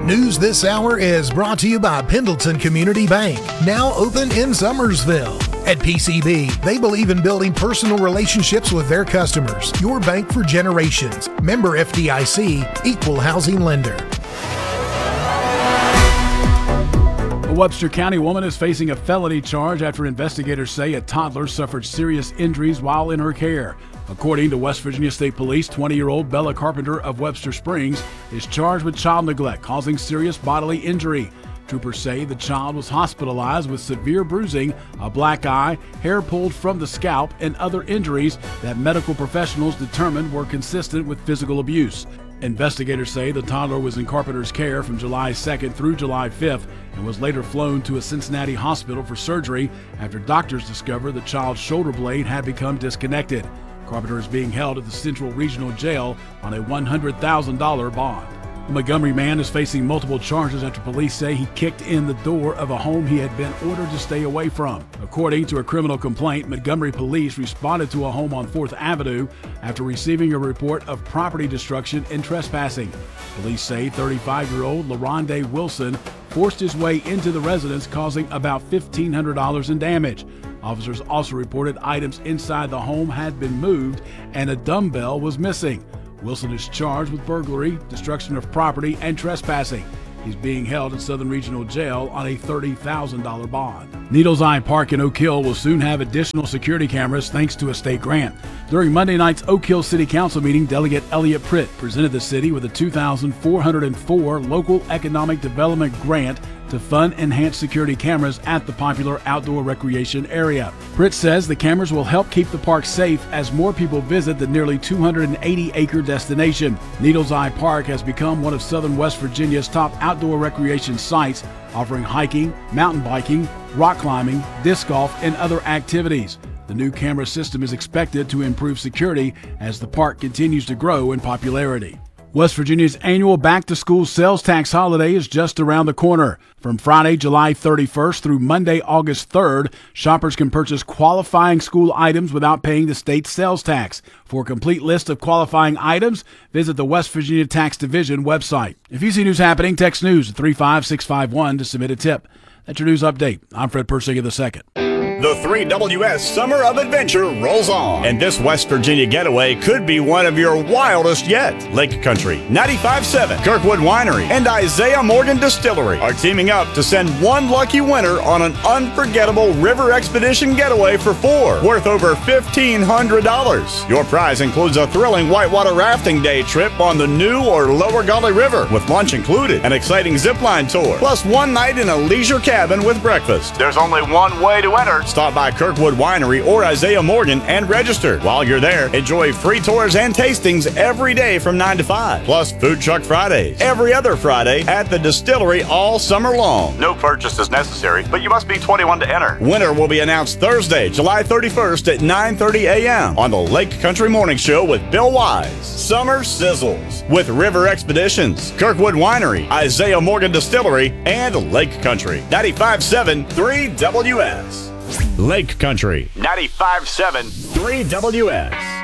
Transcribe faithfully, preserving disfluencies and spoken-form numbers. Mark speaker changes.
Speaker 1: News this hour is brought to you by Pendleton Community Bank, now open in Summersville. At P C B, they believe in building personal relationships with their customers. Your bank for generations. Member F D I C, Equal Housing Lender.
Speaker 2: A Webster County woman is facing a felony charge after investigators say a toddler suffered serious injuries while in her care. According to West Virginia State Police, twenty-year-old Bella Carpenter of Webster Springs is charged with child neglect causing serious bodily injury. Troopers say the child was hospitalized with severe bruising, a black eye, hair pulled from the scalp, and other injuries that medical professionals determined were consistent with physical abuse. Investigators say the toddler was in Carpenter's care from July second through July fifth and was later flown to a Cincinnati hospital for surgery after doctors discovered the child's shoulder blade had become disconnected. Carpenter is being held at the Central Regional Jail on a one hundred thousand dollars bond. A Montgomery man is facing multiple charges after police say he kicked in the door of a home he had been ordered to stay away from. According to a criminal complaint, Montgomery police responded to a home on fourth Avenue after receiving a report of property destruction and trespassing. Police say thirty-five-year-old LaRonde Wilson forced his way into the residence, causing about fifteen hundred dollars in damage. Officers also reported items inside the home had been moved and a dumbbell was missing. Wilson is charged with burglary, destruction of property, and trespassing. He's being held in Southern Regional Jail on a thirty thousand dollars bond. Needles Eye Park in Oak Hill will soon have additional security cameras thanks to a state grant. During Monday night's Oak Hill City Council meeting, Delegate Elliot Pritt presented the city with a two thousand four hundred four Local Economic Development Grant to fund enhanced security cameras at the popular outdoor recreation area. Pritt says the cameras will help keep the park safe as more people visit the nearly two hundred eighty acre destination. Needles Eye Park has become one of Southern West Virginia's top outdoor recreation sites, offering hiking, mountain biking, rock climbing, disc golf, and other activities. The new camera system is expected to improve security as the park continues to grow in popularity. West Virginia's annual back-to-school sales tax holiday is just around the corner. From Friday, July thirty-first through Monday, August third, shoppers can purchase qualifying school items without paying the state sales tax. For a complete list of qualifying items, visit the West Virginia Tax Division website. If you see news happening, text news at three five six five one to submit a tip. That's your news update. I'm Fred Persinger the second.
Speaker 3: The three W S Summer of Adventure rolls on, and this West Virginia getaway could be one of your wildest yet. Lake Country, ninety-five point seven, Kirkwood Winery, and Isaiah Morgan Distillery are teaming up to send one lucky winner on an unforgettable river expedition getaway for four, worth over fifteen hundred dollars. Your prize includes a thrilling whitewater rafting day trip on the New or Lower Gauley River, with lunch included, an exciting zipline tour, plus one night in a leisure cabin with breakfast. There's only one way to enter. Stop by Kirkwood Winery or Isaiah Morgan and register. While you're there, enjoy free tours and tastings every day from nine to five. Plus Food Truck Fridays every other Friday at the distillery all summer long. No purchase is necessary, but you must be twenty-one to enter. Winner will be announced Thursday, July thirty-first at nine thirty a.m. on the Lake Country Morning Show with Bill Wise. Summer sizzles with River Expeditions, Kirkwood Winery, Isaiah Morgan Distillery, and Lake Country. ninety-five point seven three W S. Lake Country, ninety-five point seven three W S.